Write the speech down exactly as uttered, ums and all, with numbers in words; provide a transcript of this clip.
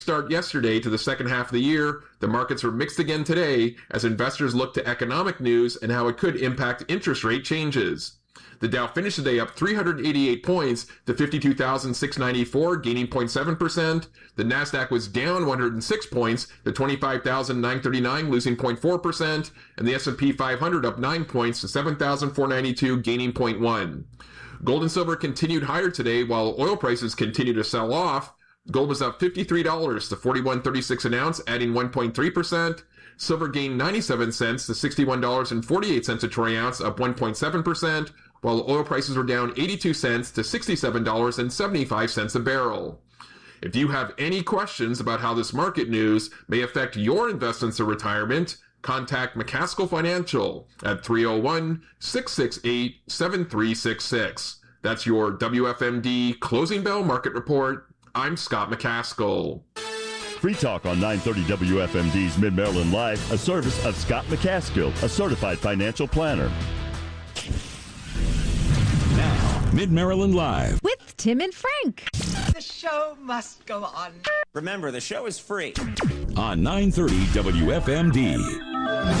start yesterday to the second half of the year, the markets were mixed again today as investors look to economic news and how it could impact interest rate changes. The Dow finished the day up three hundred eighty-eight points to fifty-two thousand six hundred ninety-four, gaining zero point seven percent. The Nasdaq was down one hundred six points to twenty-five thousand nine hundred thirty-nine, losing zero point four percent. And the S and P five hundred up nine points to seven thousand four hundred ninety-two, gaining zero point one. Gold and silver continued higher today while oil prices continue to sell off. Gold was up fifty-three dollars to forty-one thirty-six an ounce, adding one point three percent. Silver gained ninety-seven cents to sixty-one dollars and forty-eight cents a troy ounce, up one point seven percent, while oil prices were down eighty-two cents to sixty-seven dollars and seventy-five cents a barrel. If you have any questions about how this market news may affect your investments or retirement, contact McCaskill Financial at three oh one, six six eight, seven three six six. That's your W F M D Closing Bell Market Report. I'm Scott McCaskill. Free Talk on nine thirty W F M D's Mid-Maryland Live, a service of Scott McCaskill, a certified financial planner. Now, Mid-Maryland Live. With Tim and Frank. The show must go on. Remember, the show is free. On nine thirty W F M D.